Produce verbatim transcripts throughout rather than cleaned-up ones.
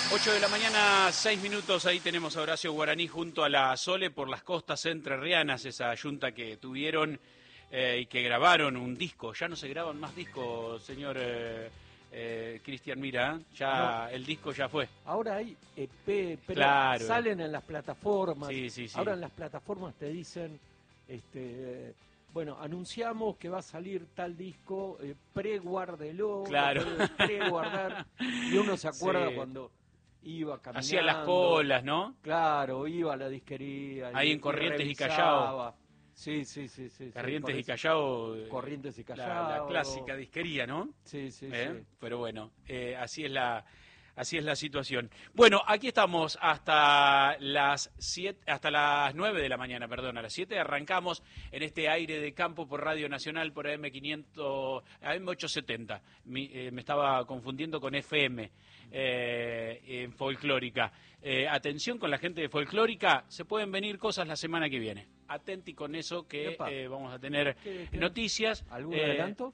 ocho de la mañana, seis minutos, ahí tenemos a Horacio Guaraní junto a la Sole por las costas entrerrianas, esa yunta que tuvieron eh, y que grabaron un disco. Ya no se graban más discos, señor eh, eh, Cristian Mira, ¿eh? ya no. El disco ya fue. Ahora hay E P, pero claro. Salen en las plataformas. Sí, sí, sí. Ahora en las plataformas te dicen, este, bueno, anunciamos que va a salir tal disco, eh, preguárdelo, claro. preguardar, y uno se acuerda sí. cuando iba caminando. Hacía las colas, ¿no? Claro, iba a la disquería. Ahí y, en Corrientes y, y Callao. Sí, sí, sí, sí. Corrientes sí, y Callao. Corrientes y Callao. La, la clásica disquería, ¿no? Sí, sí, ¿Eh? sí. Pero bueno, eh, así es la... Así es la situación. Bueno, aquí estamos hasta las siete, hasta las nueve de la mañana, perdón, a las siete arrancamos en este aire de campo por Radio Nacional, por A M quinientos, A M ochocientos setenta. Mi, eh, me estaba confundiendo con F M, eh, en Folclórica. Eh, atención con la gente de Folclórica, se pueden venir cosas la semana que viene. Atenti con eso que eh, vamos a tener ¿Qué, qué? noticias. ¿Algún eh, adelanto?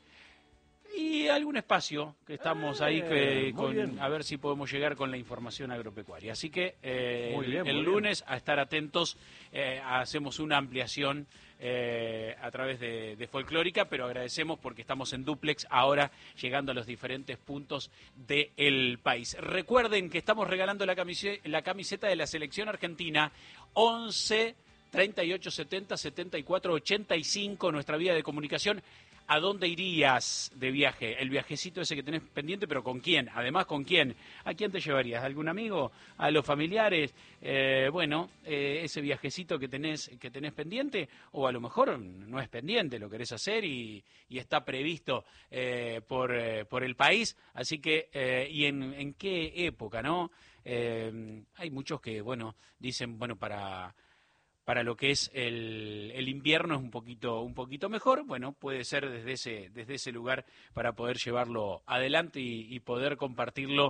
Y algún espacio que estamos eh, ahí que, con, bien. a ver si podemos llegar con la información agropecuaria. Así que eh, muy bien, el, el muy lunes bien. a estar atentos, eh, hacemos una ampliación eh, a través de, de Folclórica, pero agradecemos porque estamos en dúplex ahora llegando a los diferentes puntos del país. Recuerden que estamos regalando la camiseta, la camiseta de la selección argentina once treinta y ocho setenta setenta y cuatro ochenta y cinco, nuestra vía de comunicación. ¿A dónde irías de viaje? El viajecito ese que tenés pendiente, pero ¿con quién? Además, ¿con quién? ¿A quién te llevarías? ¿A algún amigo? ¿A los familiares? Eh, bueno, eh, ese viajecito que tenés, que tenés pendiente, o a lo mejor no es pendiente, lo querés hacer y, y está previsto eh, por, eh, por el país. Así que, eh, ¿y en, en qué época, no? Eh, hay muchos que, bueno, dicen, bueno, para... Para lo que es el, el invierno es un poquito, un poquito mejor, bueno, puede ser desde ese, desde ese lugar para poder llevarlo adelante y, y poder compartirlo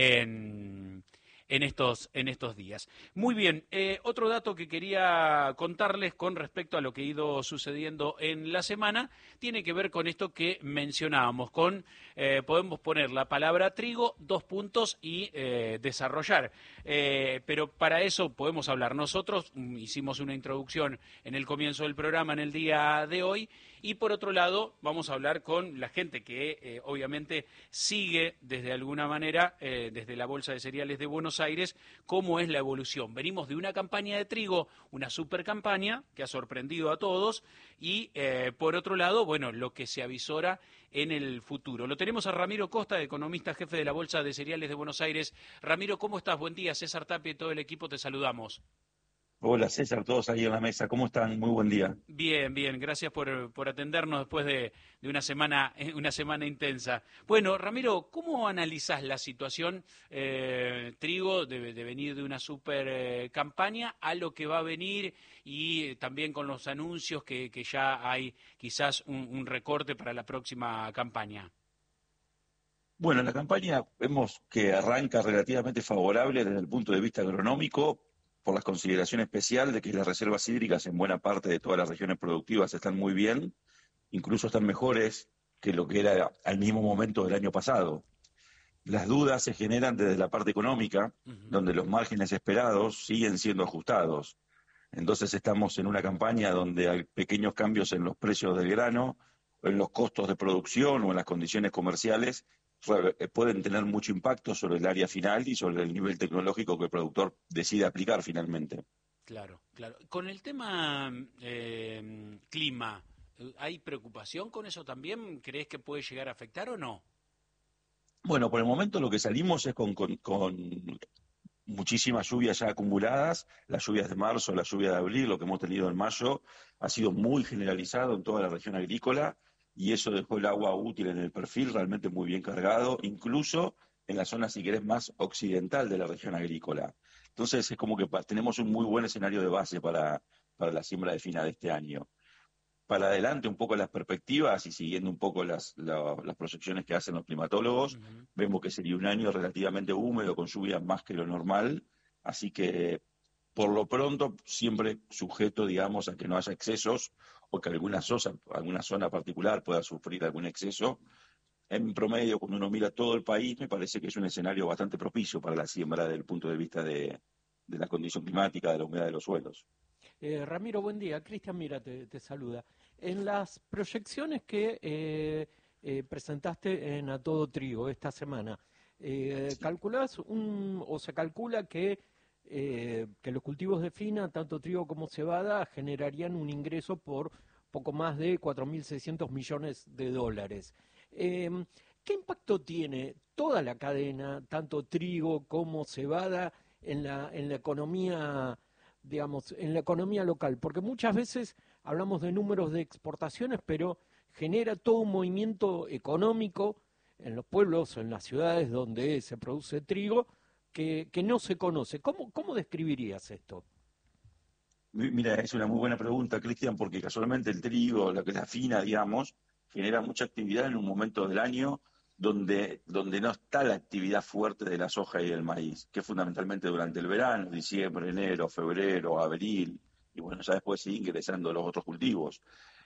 en, en, estos, en estos días. Muy bien, eh, otro dato que quería contarles con respecto a lo que ha ido sucediendo en la semana tiene que ver con esto que mencionábamos, con, eh, podemos poner la palabra trigo, dos puntos y eh, desarrollar. Eh, pero para eso podemos hablar. Nosotros hicimos una introducción en el comienzo del programa en el día de hoy y por otro lado vamos a hablar con la gente que eh, obviamente sigue desde alguna manera, eh, desde la Bolsa de Cereales de Buenos Aires, cómo es la evolución. Venimos de una campaña de trigo, una super campaña que ha sorprendido a todos y eh, por otro lado, bueno, lo que se avisora en el futuro. Lo tenemos a Ramiro Costa, economista jefe de la Bolsa de Cereales de Buenos Aires. Ramiro, ¿cómo estás? Buen día. César Tapia y todo el equipo te saludamos. Hola César, todos ahí en la mesa, ¿cómo están? Muy buen día. Bien, bien, gracias por, por atendernos después de, de una semana una semana intensa. Bueno, Ramiro, ¿cómo analizás la situación eh, trigo de, de venir de una super eh, campaña a lo que va a venir y también con los anuncios que, que ya hay quizás un, un recorte para la próxima campaña? Bueno, la campaña vemos que arranca relativamente favorable desde el punto de vista agronómico, por la consideración especial de que las reservas hídricas en buena parte de todas las regiones productivas están muy bien, incluso están mejores que lo que era al mismo momento del año pasado. Las dudas se generan desde la parte económica, uh-huh. donde los márgenes esperados siguen siendo ajustados. Entonces estamos en una campaña donde hay pequeños cambios en los precios del grano, en los costos de producción o en las condiciones comerciales, pueden tener mucho impacto sobre el área final y sobre el nivel tecnológico que el productor decide aplicar finalmente. Claro, claro. Con el tema eh, clima, ¿hay preocupación con eso también? ¿Crees que puede llegar a afectar o no? Bueno, por el momento lo que salimos es con, con, con muchísimas lluvias ya acumuladas, las lluvias de marzo, la lluvia de abril, lo que hemos tenido en mayo, ha sido muy generalizado en toda la región agrícola, y eso dejó el agua útil en el perfil realmente muy bien cargado, incluso en la zona, si querés, más occidental de la región agrícola. Entonces es como que tenemos un muy buen escenario de base para, para la siembra de fina de este año. Para adelante un poco las perspectivas y siguiendo un poco las, la, las proyecciones que hacen los climatólogos, uh-huh. vemos que sería un año relativamente húmedo, con lluvias más que lo normal, así que por lo pronto siempre sujeto, digamos, a que no haya excesos o que alguna, sosa, alguna zona particular pueda sufrir algún exceso, en promedio, cuando uno mira todo el país, me parece que es un escenario bastante propicio para la siembra desde el punto de vista de, de la condición climática, de la humedad de los suelos. Eh, Ramiro, buen día. Cristian Mira te, te saluda. En las proyecciones que eh, eh, presentaste en A Todo Trigo esta semana, eh, ¿calculás un, o se calcula que, eh, que los cultivos de fina, tanto trigo como cebada, generarían un ingreso por poco más de cuatro mil seiscientos millones de dólares? Eh, ¿Qué impacto tiene toda la cadena, tanto trigo como cebada, en la, en la economía, digamos, en la economía local? Porque muchas veces hablamos de números de exportaciones, pero genera todo un movimiento económico en los pueblos, en las ciudades donde se produce trigo, que, que no se conoce. ¿Cómo, cómo describirías esto? Mira, es una muy buena pregunta, Cristian, porque casualmente el trigo, la que es la fina, digamos, genera mucha actividad en un momento del año donde, donde no está la actividad fuerte de la soja y del maíz, que es fundamentalmente durante el verano, diciembre, enero, febrero, abril, y bueno, ya después sigue ingresando los otros cultivos.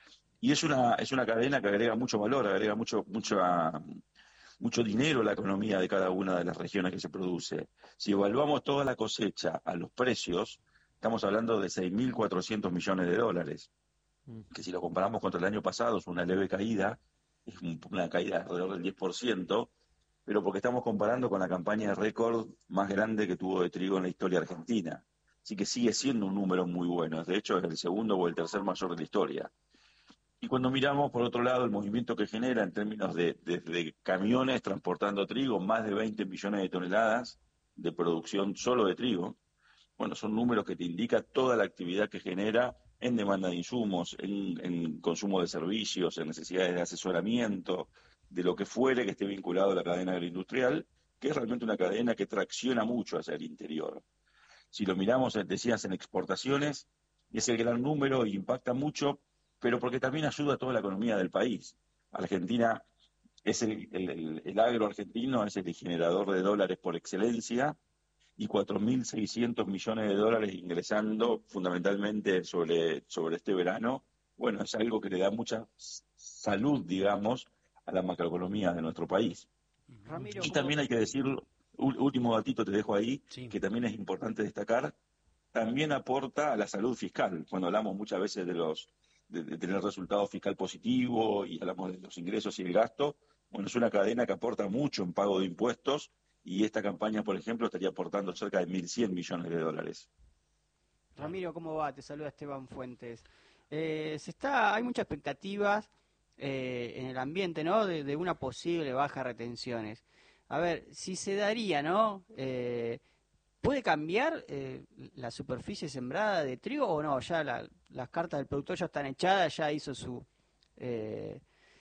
Y es una, es una cadena que agrega mucho valor, agrega mucho, mucho, mucho dinero a la economía de cada una de las regiones que se produce. Si evaluamos toda la cosecha a los precios, estamos hablando de seis mil cuatrocientos millones de dólares, que si lo comparamos contra el año pasado es una leve caída, es una caída de alrededor del diez por ciento, pero porque estamos comparando con la campaña de récord más grande que tuvo de trigo en la historia argentina. Así que sigue siendo un número muy bueno, de hecho es el segundo o el tercer mayor de la historia. Y cuando miramos, por otro lado, el movimiento que genera en términos de, de, de camiones transportando trigo, más de veinte millones de toneladas de producción solo de trigo, bueno, son números que te indican toda la actividad que genera en demanda de insumos, en, en consumo de servicios, en necesidades de asesoramiento, de lo que fuere que esté vinculado a la cadena agroindustrial, que es realmente una cadena que tracciona mucho hacia el interior. Si lo miramos, decías, en exportaciones, es el gran número y impacta mucho, pero porque también ayuda a toda la economía del país. Argentina es el, el, el agro argentino, es el generador de dólares por excelencia, y cuatro mil seiscientos millones de dólares ingresando fundamentalmente sobre, sobre este verano, bueno, es algo que le da mucha salud, digamos, a la macroeconomía de nuestro país. Ramiro, y ¿cómo? también hay que decir, último datito te dejo ahí, Sí. que también es importante destacar, también aporta a la salud fiscal. Cuando hablamos muchas veces de los de, de tener resultado fiscal positivo y hablamos de los ingresos y el gasto, bueno, es una cadena que aporta mucho en pago de impuestos, y esta campaña, por ejemplo, estaría aportando cerca de mil cien millones de dólares. Ramiro, ¿cómo va? Te saluda Esteban Fuentes. Eh, se está, hay muchas expectativas eh, en el ambiente, ¿no? De, de una posible baja de retenciones. A ver, si se daría, ¿no? Eh, ¿Puede cambiar eh, la superficie sembrada de trigo o no? Ya la, las cartas del productor ya están echadas, ya hizo su eh,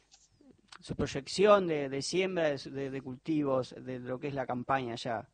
su proyección de, de siembra de, de, de cultivos, de lo que es la campaña ya.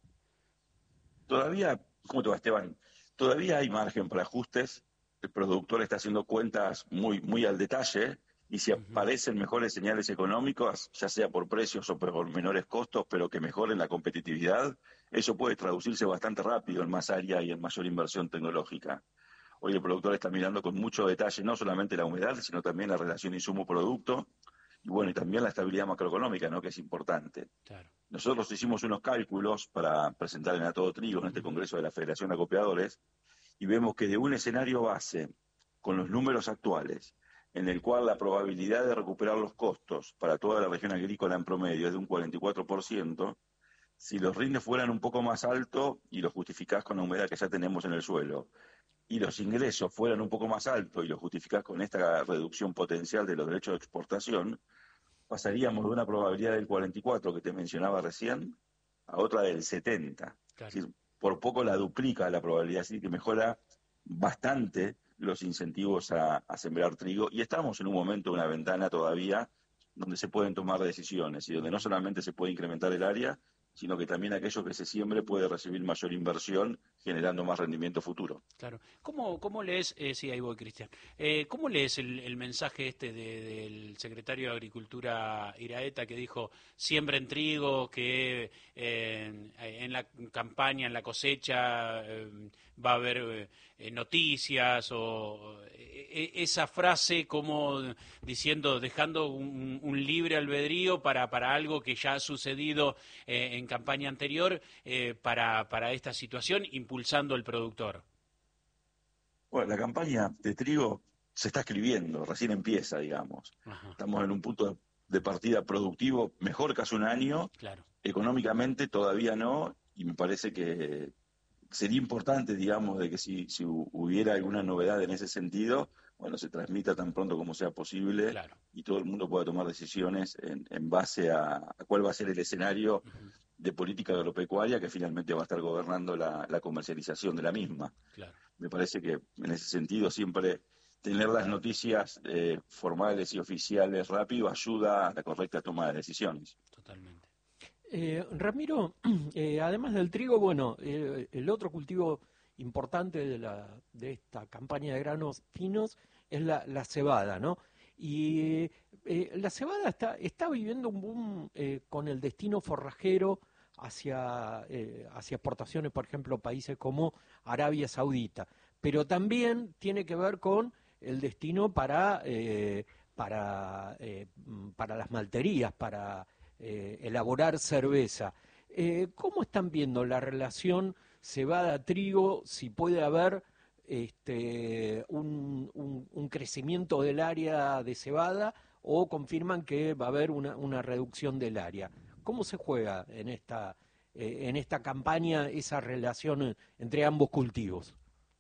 Todavía, ¿cómo te va, Esteban? Todavía hay margen para ajustes. El productor está haciendo cuentas muy, muy al detalle, y si aparecen mejores señales económicas, ya sea por precios o por menores costos, pero que mejoren la competitividad, eso puede traducirse bastante rápido en más área y en mayor inversión tecnológica. Hoy el productor está mirando con mucho detalle no solamente la humedad, sino también la relación insumo-producto, y bueno, y también la estabilidad macroeconómica, ¿no?, que es importante. Claro. Nosotros hicimos unos cálculos para presentar en A Todo Trigo, en este congreso de la Federación de Acopiadores, y vemos que de un escenario base, con los números actuales, en el cual la probabilidad de recuperar los costos para toda la región agrícola en promedio es de un cuarenta y cuatro por ciento, si los rindes fueran un poco más altos y los justificás con la humedad que ya tenemos en el suelo, y los ingresos fueran un poco más altos y los justificás con esta reducción potencial de los derechos de exportación, pasaríamos de una probabilidad del cuarenta y cuatro que te mencionaba recién a otra del setenta. Claro. Es decir, por poco la duplica la probabilidad, así que mejora bastante los incentivos a, a sembrar trigo, y estamos en un momento, una ventana todavía, donde se pueden tomar decisiones y donde no solamente se puede incrementar el área, sino que también aquello que se siembre puede recibir mayor inversión, generando más rendimiento futuro. Claro. ¿Cómo, cómo lees, eh, sí, ahí voy, Cristian, eh, cómo lees el, el mensaje este de, del secretario de Agricultura Iraeta, que dijo siembren trigo, que eh, en la campaña, en la cosecha, eh, va a haber eh, noticias o eh, esa frase como diciendo, dejando un, un libre albedrío para, para algo que ya ha sucedido eh, en campaña anterior eh, para, para esta situación, impulsando el productor. Bueno, la campaña de trigo se está escribiendo, recién empieza, digamos. Ajá. Estamos en un punto de partida productivo mejor que hace un año. Claro. Económicamente todavía no, y me parece que sería importante, digamos, de que si, si hubiera alguna novedad en ese sentido, bueno, se transmita tan pronto como sea posible, Claro. y todo el mundo pueda tomar decisiones en, en base a, a cuál va a ser el escenario Uh-huh. de política agropecuaria que finalmente va a estar gobernando la, la comercialización de la misma. Claro. Me parece que en ese sentido siempre tener las noticias eh, formales y oficiales rápido ayuda a la correcta toma de decisiones. Totalmente. Eh, Ramiro, eh, además del trigo, bueno, eh, el otro cultivo importante de, la, de esta campaña de granos finos es la, la cebada, ¿no? Y eh, la cebada está, está viviendo un boom eh, con el destino forrajero hacia, eh, hacia exportaciones, por ejemplo, países como Arabia Saudita, pero también tiene que ver con el destino para, eh, para, eh, para las malterías, para eh, elaborar cerveza. Eh, ¿Cómo están viendo la relación cebada-trigo? Si puede haber este, un, un, un crecimiento del área de cebada o confirman que va a haber una, una reducción del área. ¿Cómo se juega en esta, eh, en esta campaña esa relación entre ambos cultivos?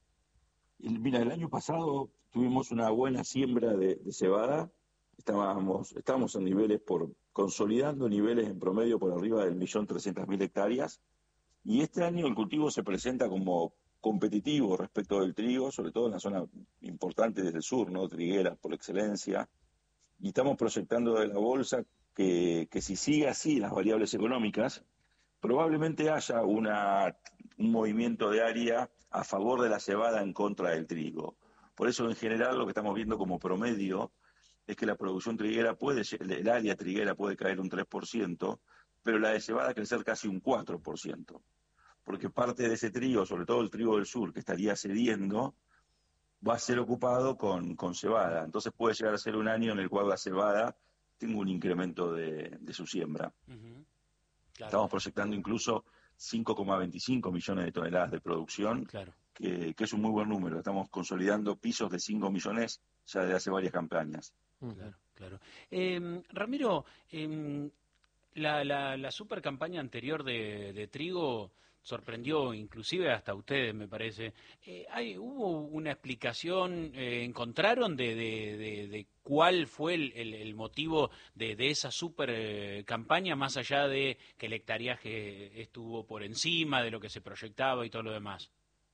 Mira, el año pasado tuvimos una buena siembra de, de cebada. Estábamos, estábamos en niveles por, consolidando niveles en promedio por arriba del millón trescientas mil hectáreas. Y este año el cultivo se presenta como competitivo respecto del trigo, sobre todo en la zona importante desde el sur, ¿no? Triguera por excelencia. Y estamos proyectando de la bolsa que, que si sigue así las variables económicas, probablemente haya una, un movimiento de área a favor de la cebada en contra del trigo. Por eso, en general, lo que estamos viendo como promedio es que la producción triguera puede, el área triguera puede caer un tres por ciento, pero la de cebada crecer casi un cuatro por ciento. Porque parte de ese trigo, sobre todo el trigo del sur, que estaría cediendo, va a ser ocupado con, con cebada. Entonces puede llegar a ser un año en el cual la cebada tenga un incremento de, de su siembra. Uh-huh. Claro. Estamos proyectando incluso cinco coma veinticinco millones de toneladas de producción, Claro. que, que es un muy buen número. Estamos consolidando pisos de cinco millones ya desde hace varias campañas. Claro, claro. Eh, Ramiro, eh, la, la, la super campaña anterior de, de trigo sorprendió inclusive hasta ustedes, me parece. Eh, hay, ¿Hubo una explicación, eh, encontraron de, de, de, de cuál fue el, el, el motivo de, de esa super eh, campaña, más allá de que el hectareaje estuvo por encima de lo que se proyectaba y todo lo demás?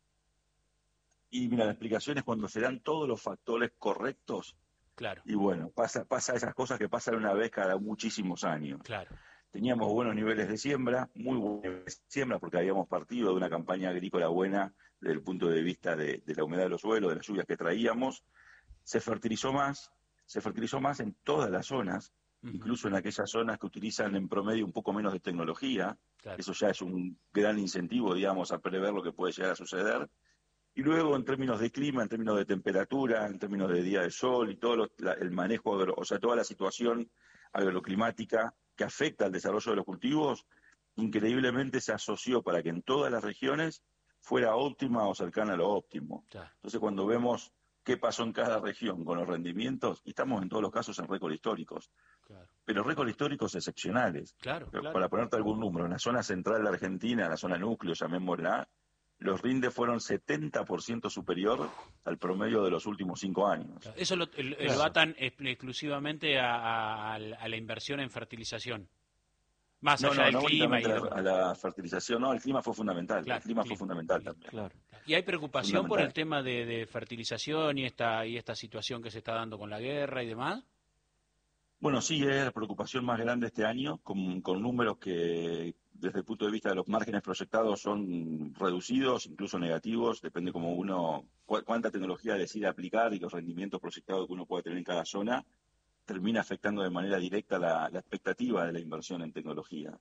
Y mira, la explicación es cuando se dan todos los factores correctos. Claro. Y bueno, pasa, pasa esas cosas que pasan una vez cada muchísimos años. Claro. Teníamos buenos niveles de siembra, muy buenos niveles de siembra, porque habíamos partido de una campaña agrícola buena desde el punto de vista de, de la humedad de los suelos, de las lluvias que traíamos. Se fertilizó más, se fertilizó más en todas las zonas, uh-huh. incluso en aquellas zonas que utilizan en promedio un poco menos de tecnología. Claro. Eso ya es un gran incentivo, digamos, a prever lo que puede llegar a suceder. Y luego, en términos de clima, en términos de temperatura, en términos de día de sol y todo lo, la, el manejo, agro, o sea, toda la situación agroclimática que afecta al desarrollo de los cultivos, increíblemente se asoció para que en todas las regiones fuera óptima o cercana a lo óptimo. Claro. Entonces, cuando vemos qué pasó en cada región con los rendimientos, y estamos en todos los casos en récords históricos, claro. pero récords históricos excepcionales. Claro, claro. Para ponerte algún número, en la zona central de la Argentina, en la zona núcleo, llamémosla, los rindes fueron setenta por ciento superior al promedio de los últimos cinco años. Claro. Eso lo, lo, claro. lo atan exclusivamente a, a, a la inversión en fertilización. Más no, allá no, del no clima. Y a, la, a la fertilización, no, el clima fue fundamental. Claro, el clima clima, fue fundamental clima, también. Claro. ¿Y hay preocupación por el tema de, de fertilización y esta, y esta situación que se está dando con la guerra y demás? Bueno, sí, es la preocupación más grande este año, con, con números que desde el punto de vista de los márgenes proyectados son reducidos, incluso negativos, depende como uno, cu cuánta tecnología decide aplicar y los rendimientos proyectados que uno puede tener en cada zona, termina afectando de manera directa la, la expectativa de la inversión en tecnología.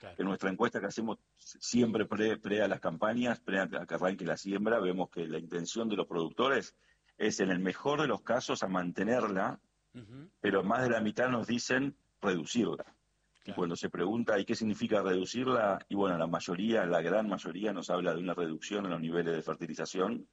Claro. En nuestra encuesta que hacemos siempre pre, pre a las campañas, pre a que arranque la siembra, vemos que la intención de los productores es, en el mejor de los casos, a mantenerla, uh-huh. pero más de la mitad nos dicen reducirla. Claro. Y cuando se pregunta, ¿y qué significa reducirla? Y bueno, la mayoría, la gran mayoría nos habla de una reducción en los niveles de fertilización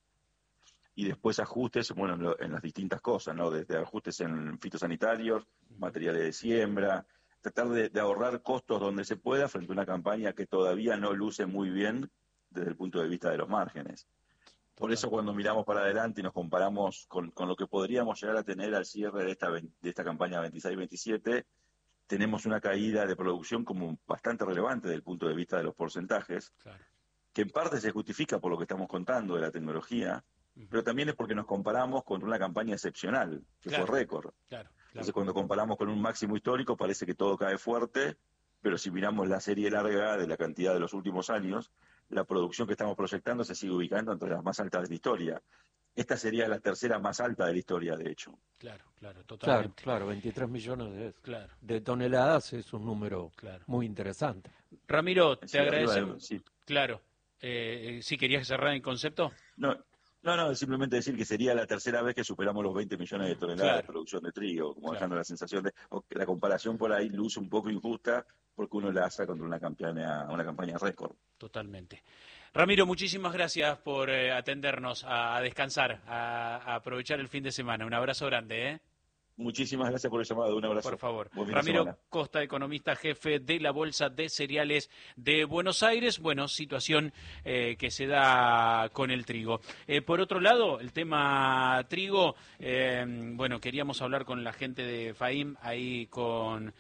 y después ajustes, bueno, en, lo, en las distintas cosas, ¿no? Desde ajustes en fitosanitarios, uh-huh. materiales de siembra, tratar de, de ahorrar costos donde se pueda frente a una campaña que todavía no luce muy bien desde el punto de vista de los márgenes. Por eso cuando miramos para adelante y nos comparamos con, con lo que podríamos llegar a tener al cierre de esta, de esta campaña veintiséis veintisiete, tenemos una caída de producción como bastante relevante desde el punto de vista de los porcentajes, claro. que en parte se justifica por lo que estamos contando de la tecnología, uh-huh. pero también es porque nos comparamos con una campaña excepcional, que claro. fue récord. Claro. Entonces, cuando comparamos con un máximo histórico, parece que todo cae fuerte, pero si miramos la serie larga de la cantidad de los últimos años, la producción que estamos proyectando se sigue ubicando entre las más altas de la historia. Esta sería la tercera más alta de la historia, de hecho. Claro, claro, totalmente. Claro, claro, veintitrés millones de, claro. de toneladas es un número claro. muy interesante. Ramiro, te sí, agradecemos. De, sí. Claro. Eh, ¿Sí querías cerrar el concepto? No. No, no, simplemente decir que sería la tercera vez que superamos los veinte millones de toneladas claro. de producción de trigo, como claro. dejando la sensación de o que la comparación por ahí luce un poco injusta porque uno la hace contra una campaña, una campaña récord. Totalmente. Ramiro, muchísimas gracias por eh, atendernos, a, a descansar, a, a aprovechar el fin de semana. Un abrazo grande, ¿eh? Muchísimas gracias por el llamado, un abrazo. Por favor. Ramiro Costa, economista jefe de la Bolsa de Cereales de Buenos Aires. Bueno, situación eh, que se da con el trigo. Eh, por otro lado, el tema trigo, eh, bueno, queríamos hablar con la gente de FAIM, ahí con...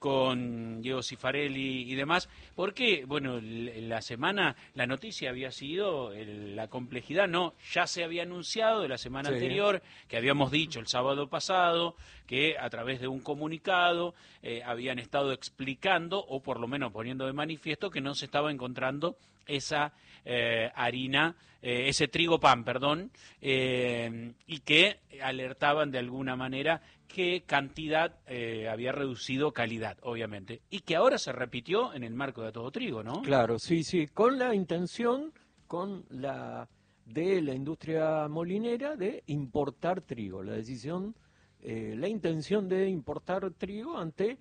con Diego Cifarelli y demás, porque, bueno, en la semana la noticia había sido el, la complejidad, no, ya se había anunciado de la semana sí. anterior, que habíamos dicho el sábado pasado, que a través de un comunicado eh, habían estado explicando, o por lo menos poniendo de manifiesto, que no se estaba encontrando esa eh, harina, eh, ese trigo pan, perdón, eh, y que alertaban de alguna manera qué cantidad eh, había reducido calidad, obviamente, y que ahora se repitió en el marco de Todo Trigo, ¿no? Claro, sí, sí, con la intención con la de la industria molinera de importar trigo, la decisión, eh, la intención de importar trigo ante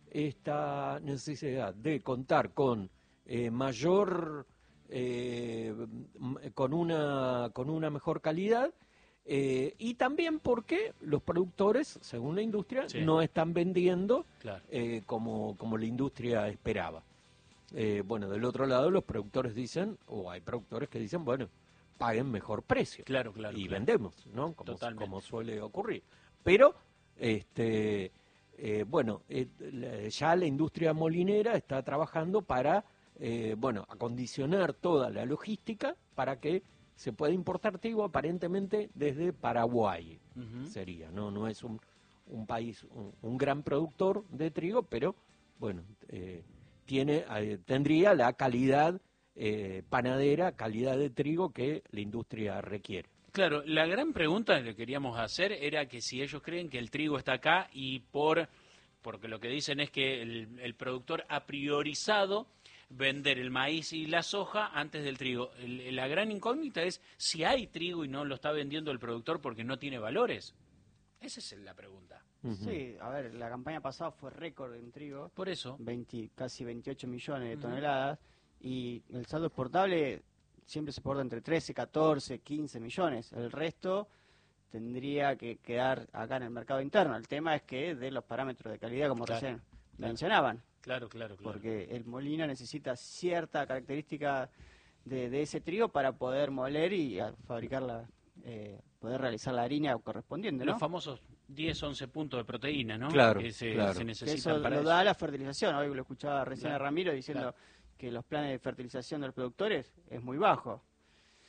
esta necesidad de contar con eh, mayor, eh, con una con una mejor calidad. Eh, y también porque los productores, según la industria, sí. no están vendiendo claro. eh, como, como la industria esperaba. Eh, bueno, del otro lado los productores dicen, o hay productores que dicen, bueno, paguen mejor precio. Claro, claro. Y claro. vendemos, ¿no? Como, como suele ocurrir. Pero, este, eh, bueno, eh, ya la industria molinera está trabajando para, eh, bueno, acondicionar toda la logística para que se puede importar trigo aparentemente desde Paraguay, uh-huh. sería, no no es un, un país, un, un gran productor de trigo, pero bueno, eh, tiene eh, tendría la calidad eh, panadera, calidad de trigo que la industria requiere. Claro, la gran pregunta que queríamos hacer era que si ellos creen que el trigo está acá y por porque lo que dicen es que el, el productor ha priorizado vender el maíz y la soja antes del trigo. El, la gran incógnita es si hay trigo y no lo está vendiendo el productor porque no tiene valores. Esa es la pregunta. Uh-huh. Sí, a ver, la campaña pasada fue récord en trigo. Por eso. veinte, casi veintiocho millones de toneladas. Uh-huh. Y el saldo exportable siempre se exporta entre trece, catorce, quince millones. El resto tendría que quedar acá en el mercado interno. El tema es que de los parámetros de calidad, como claro, recién claro. mencionaban. Claro, claro, claro. Porque el molino necesita cierta característica de, de ese trigo para poder moler y fabricarla, eh, poder realizar la harina correspondiente, ¿no? Los famosos diez, once puntos de proteína, ¿no? Claro, que se, claro. se necesitan eso para lo eso. da la fertilización. Hoy lo escuchaba recién claro, a Ramiro diciendo claro. que los planes de fertilización de los productores es muy bajo.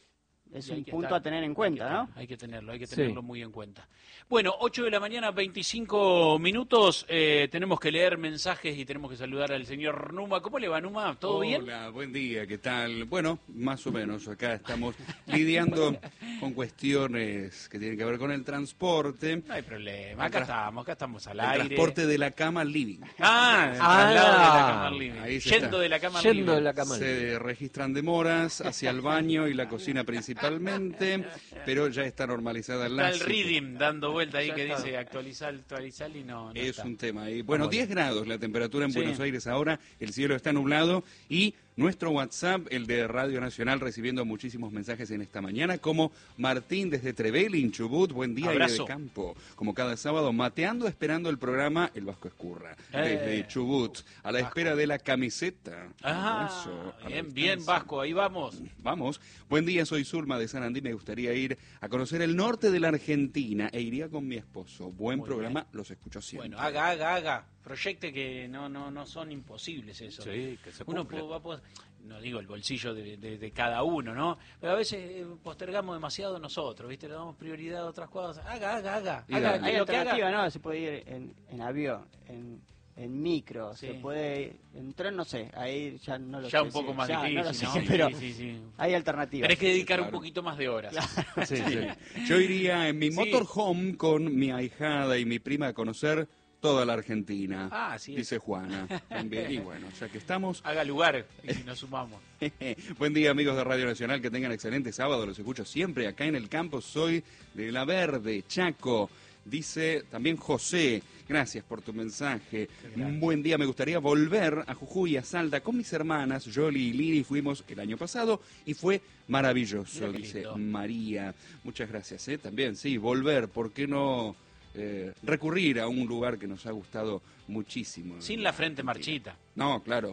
es Y hay un que punto estar- a tener en hay cuenta, que ¿no? estar- Hay que tenerlo, hay que Sí. tenerlo muy en cuenta. Bueno, ocho de la mañana, veinticinco minutos. Eh, tenemos que leer mensajes y tenemos que saludar al señor Numa. ¿Cómo le va, Numa? ¿Todo bien? Hola, buen día, ¿qué tal? Bueno, más o menos, acá estamos lidiando con cuestiones que tienen que ver con el transporte. No hay problema, acá El tra- estamos, acá estamos al El aire. transporte de la cama al living. Ah, el Ah, traslado de la cama al living. ahí se Yendo está. de la cama al Yendo living. de la cama. Se registran demoras hacia el baño y la cocina principalmente, pero ya está normalizada Está la el situación. reading dando vuelta ahí Ya que está. dice actualizar, actualizar y no, no Es está. un tema ahí. Bueno, Vamos diez grados la temperatura en Sí. Buenos Aires ahora, el cielo está nublado y nuestro WhatsApp, el de Radio Nacional, recibiendo muchísimos mensajes en esta mañana, como Martín desde Trevelin, Chubut, buen día, aire Abrazo. de campo. Como cada sábado, mateando, esperando el programa El Vasco Escurra, Eh, desde Chubut, a la Vasco. espera de la camiseta. Ah, Eso, a la bien, bien, distancia. Vasco, ahí vamos. Vamos. Buen día, soy Zulma de San Andí. Me gustaría ir a conocer el norte de la Argentina e iría con mi esposo. Buen Muy programa, los escucho siempre. Bueno, haga, haga, haga. Proyecte que no, no, no son imposibles eso. Sí, que se Uno cumpla. po- va a poder- no digo el bolsillo de, de- de cada uno, ¿no? Pero a veces eh, postergamos demasiado nosotros, ¿viste? Le damos prioridad a otras cosas. Haga, haga, haga. Y haga dale. Hay lo que haga. alternativa, ¿no? Se puede ir en, en avión, en, en micro, Sí. se puede ir en tren, no sé, ahí ya no lo Ya sé. un poco si- más ya difícil, no lo sé, ¿no? pero Sí, sí, sí. hay alternativas. Tenés que dedicar un Claro. poquito más de horas. Sí, sí. Yo iría en mi Sí. motorhome con mi ahijada y mi prima a conocer toda la Argentina. Ah, sí. Dice Juana. También. Y bueno, ya que estamos. Haga lugar y si nos sumamos. Buen día, amigos de Radio Nacional. Que tengan excelente sábado. Los escucho siempre acá en el campo. Soy de La Verde, Chaco. Dice también José. Gracias por tu mensaje. Un buen día. Me gustaría volver a Jujuy y a Salta con mis hermanas, Yoli y Lili. Fuimos el año pasado y fue maravilloso, Mira qué dice lindo. María. Muchas gracias. ¿eh? También, sí, volver. ¿Por qué no eh, recurrir a un lugar que nos ha gustado muchísimo? Sin la frente marchita. No, claro.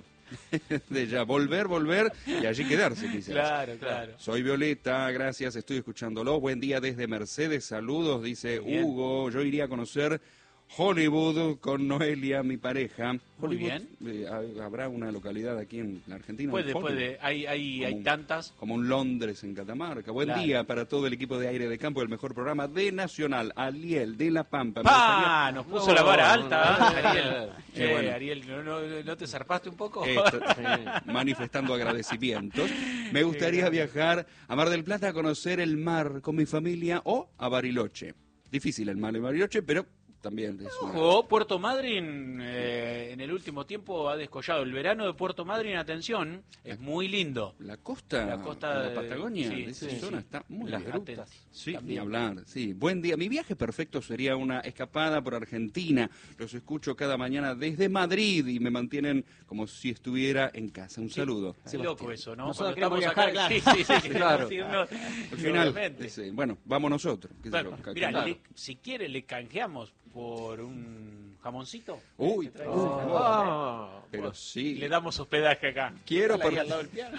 De ya volver, volver y allí quedarse quizás. Claro, claro. Soy Violeta, gracias, estoy escuchándolo. Buen día desde Mercedes, saludos, dice Muy bien. Hugo. Yo iría a conocer Hollywood con Noelia, mi pareja. Muy Hollywood, eh, ha- ¿habrá una localidad aquí en la Argentina? Puede, Hollywood? puede. Hay, hay, Como hay un- tantas. Como un Londres en Catamarca. Buen Claro. día para todo el equipo de Aire de Campo, el mejor programa de Nacional, Aliel de La Pampa. Me ¡Pa! Nos puso No, la vara alta, no, ¿eh, Ariel. no, Qué Che, bueno. Ariel, ¿no, no, no te zarpaste un poco? gustaría, eh, tra- manifestando agradecimientos. Me gustaría viajar a Mar del Plata a conocer el mar con mi familia o a Bariloche. Difícil el mar en Bariloche, pero también es una- Ojo, Puerto Madryn eh, en el último tiempo ha descollado. El verano de Puerto Madryn, atención, es muy lindo. La costa, La costa de de- la Patagonia, sí, de esa sí, zona, sí. está muy Las bien. grutas. Sí, ni también. hablar, sí. Buen día. Mi viaje perfecto sería una escapada por Argentina. Los escucho cada mañana desde Madrid y me mantienen como si estuviera en casa. Un saludo. Qué loco eso, ¿no? Nosotros Cuando queremos estamos viajar, acá, sí, sí, sí, Claro. queremos irnos, Al final, obviamente. ese, bueno, vamos nosotros. qué sé Claro, yo, ca- mira, claro. le- si quiere le canjeamos por un jamoncito. Uy, Te trae uy, ese no. jamón, Ah, pero bueno, sí. Le damos hospedaje acá. Quiero Hola, ahí por- al lado del piano.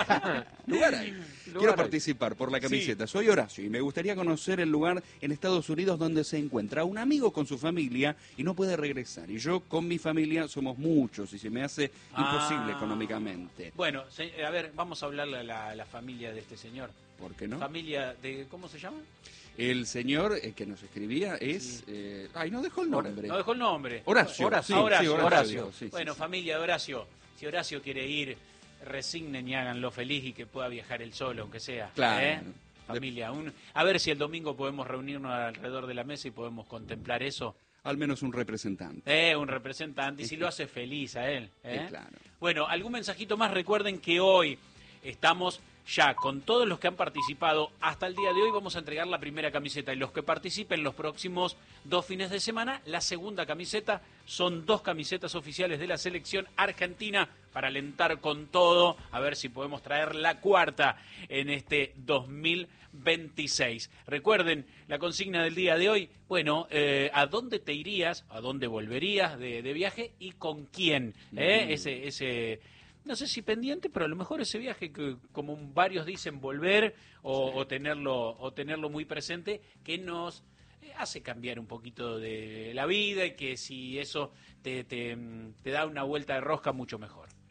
Lugar hay. Lugar Quiero hay. participar por la camiseta. Soy Horacio y me gustaría conocer el lugar en Estados Unidos donde se encuentra un amigo con su familia y no puede regresar. Y yo con mi familia somos muchos y se me hace imposible Ah. económicamente. Bueno, se- a ver, vamos a hablarle a la, a la familia de este señor. ¿Por qué no? Familia de, ¿cómo se llama? El señor eh, que nos escribía es... eh, ay, no dejó el nombre. No dejó el nombre. Horacio. Horacio. sí, Ah, Horacio, sí, Horacio. digo, sí, Bueno, sí, sí. familia de Horacio, si Horacio quiere ir, resignen y háganlo feliz y que pueda viajar él solo, aunque sea. Claro. ¿eh? Familia, un- a ver si el domingo podemos reunirnos alrededor de la mesa y podemos contemplar eso. Al menos un representante. Eh, un representante, y si lo hace feliz a él. ¿eh? Sí, claro. Bueno, algún mensajito más. Recuerden que hoy estamos ya con todos los que han participado. Hasta el día de hoy vamos a entregar la primera camiseta. Y los que participen los próximos dos fines de semana, la segunda camiseta. Son dos camisetas oficiales de la selección argentina para alentar con todo. A ver si podemos traer la cuarta en este dos mil veintiséis. Recuerden la consigna del día de hoy. Bueno, eh, ¿a dónde te irías? ¿A dónde volverías de, de viaje? ¿Y con quién? ¿Eh? Mm. Ese, ese, no sé si pendiente, pero a lo mejor ese viaje que, como varios dicen, volver o, o tenerlo, o tenerlo muy presente, que nos eh, hace cambiar un poquito de la vida y que si eso te, te, te da una vuelta de rosca, mucho mejor.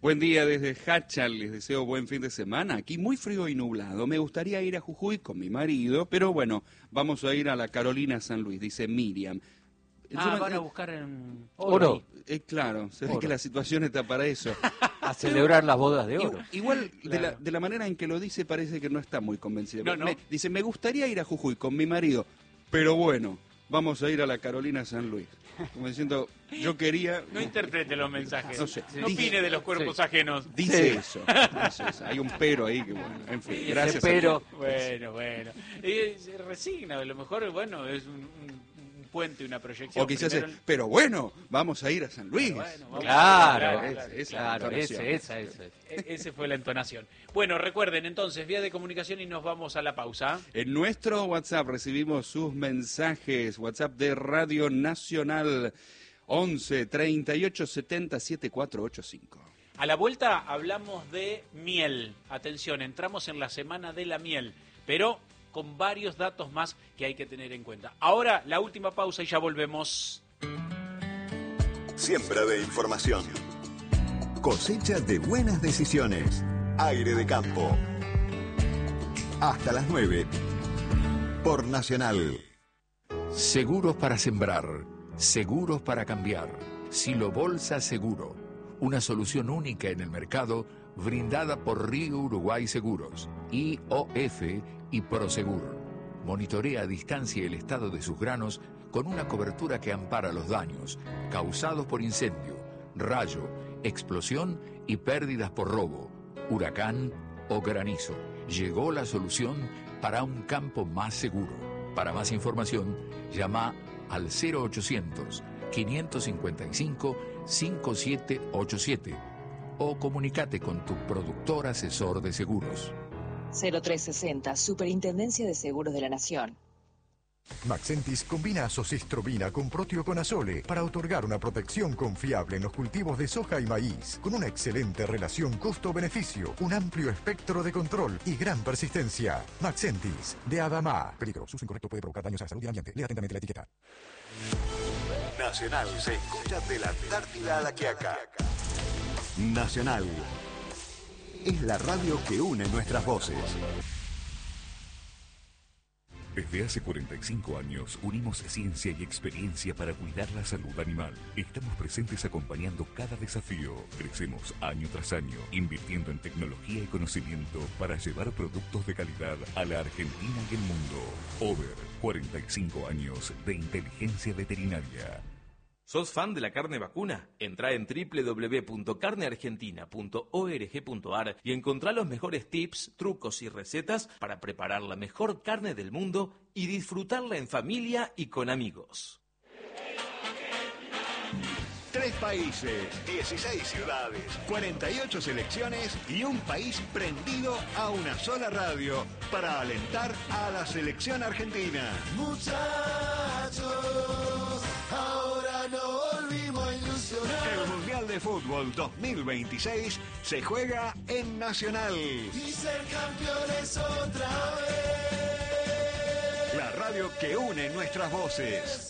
Buen día desde Hachal, les deseo buen fin de semana. Aquí muy frío y nublado. Me gustaría ir a Jujuy con mi marido, pero bueno, vamos a ir a la Carolina San Luis, dice Miriam. Ah, Yo van me- a buscar en Oro. Eh, claro, se ve Oro. que la situación está para eso. A celebrar las bodas de oro. Igual, de, la, Claro. de la manera en que lo dice, parece que no está muy convencida. No, no. Me- dice, me gustaría ir a Jujuy con mi marido, pero bueno, vamos a ir a la Carolina San Luis. Como diciendo, yo quería... No interprete los mensajes. No sé. No Dice- opine de los cuerpos sí. ajenos. Dice Sí. eso, dice eso. Hay un pero ahí que bueno, en fin, gracias. Ese pero- a- Bueno, bueno. Eh, se resigna, a lo mejor, bueno, es un, un- un puente, una proyección. O quizás Primero es, pero bueno, vamos a ir a San Luis. Bueno, vamos. Claro, Claro, ese, claro. esa claro, entonación. ese, esa, esa. E- Ese fue la entonación. Bueno, recuerden entonces, vía de comunicación y nos vamos a la pausa. En nuestro WhatsApp recibimos sus mensajes. WhatsApp de Radio Nacional once treinta y ocho setenta setenta y cuatro ochenta y cinco. A la vuelta hablamos de miel. Atención, entramos en la semana de la miel, pero con varios datos más que hay que tener en cuenta. Ahora, la última pausa y ya volvemos. Siembra de información. Cosecha de buenas decisiones. Aire de campo. Hasta las nueve. Por Nacional. Seguros para sembrar, seguros para cambiar. Silo Bolsa Seguro, una solución única en el mercado brindada por Río Uruguay Seguros, I O F y Prosegur. Monitorea a distancia el estado de sus granos con una cobertura que ampara los daños causados por incendio, rayo, explosión y pérdidas por robo, huracán o granizo. Llegó la solución para un campo más seguro. Para más información, llama al cero ochocientos, quinientos cincuenta y cinco, cincuenta y siete ochenta y siete o comunícate con tu productor asesor de seguros. cero tres sesenta, Superintendencia de Seguros de la Nación. Maxentis combina azoxystrobina con proteoconazole para otorgar una protección confiable en los cultivos de soja y maíz, con una excelente relación costo-beneficio, un amplio espectro de control y gran persistencia. Maxentis, de Adama. Peligro, su uso incorrecto puede provocar daños a la salud y al ambiente. Lea atentamente la etiqueta. Nacional se escucha de la Antártida a la Quiaca. Nacional. Es la radio que une nuestras voces. Desde hace cuarenta y cinco años unimos ciencia y experiencia para cuidar la salud animal. Estamos presentes acompañando cada desafío. Crecemos año tras año, invirtiendo en tecnología y conocimiento para llevar productos de calidad a la Argentina y el mundo. Over, cuarenta y cinco años de inteligencia veterinaria. ¿Sos fan de la carne vacuna? Entrá en doble u doble u doble u punto carne argentina punto org punto ar y encontrá los mejores tips, trucos y recetas para preparar la mejor carne del mundo y disfrutarla en familia y con amigos. Tres países, dieciséis ciudades, cuarenta y ocho selecciones y un país prendido a una sola radio para alentar a la selección argentina. Muchachos, ahora no volvimos a ilusionar. El Mundial de Fútbol dos mil veintiséis se juega en Nacional. Y ser campeones otra vez. La radio que une nuestras voces.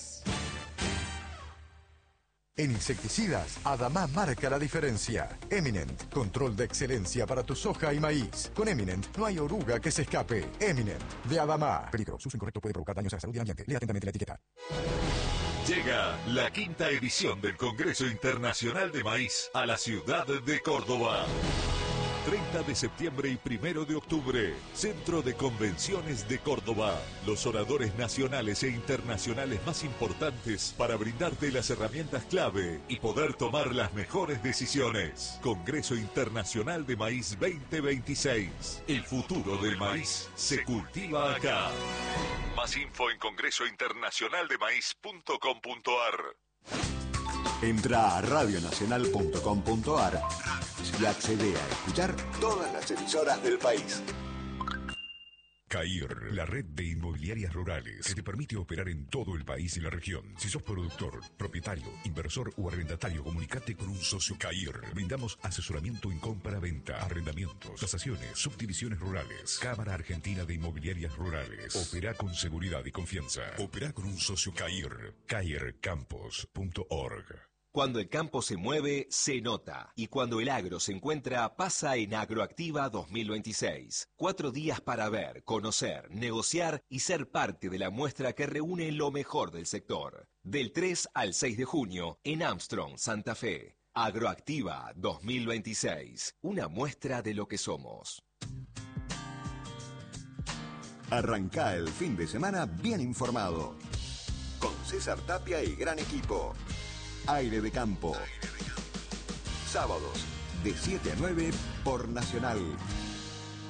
En insecticidas, Adama marca la diferencia. Eminent, control de excelencia para tu soja y maíz. Con Eminent no hay oruga que se escape. Eminent, de Adama. Peligro, su uso incorrecto puede provocar daños a la salud y al ambiente. Lea atentamente la etiqueta. Llega la quinta edición del Congreso Internacional de Maíz a la ciudad de Córdoba. treinta de septiembre y primero de octubre, Centro de Convenciones de Córdoba. Los oradores nacionales e internacionales más importantes para brindarte las herramientas clave y poder tomar las mejores decisiones. Congreso Internacional de Maíz veinte veintiséis. El futuro del maíz se cultiva acá. Más info en congreso internacional de maíz punto com punto ar. Entra a radio nacional punto com punto ar y accede a escuchar todas las emisoras del país. CAIR, la red de inmobiliarias rurales que te permite operar en todo el país y la región. Si sos productor, propietario, inversor o arrendatario, comunicate con un socio CAIR. Brindamos asesoramiento en compra-venta, arrendamientos, tasaciones, subdivisiones rurales. Cámara Argentina de Inmobiliarias Rurales. Opera con seguridad y confianza. Opera con un socio CAIR. cair campos punto org. Cuando el campo se mueve, se nota. Y cuando el agro se encuentra, pasa en Agroactiva dos mil veintiséis. Cuatro días para ver, conocer, negociar y ser parte de la muestra que reúne lo mejor del sector. Del tres al seis de junio, en Armstrong, Santa Fe. Agroactiva dos mil veintiséis. Una muestra de lo que somos. Arrancá el fin de semana bien informado. Con César Tapia y gran equipo. Aire de Campo. Sábados, de siete a nueve por Nacional.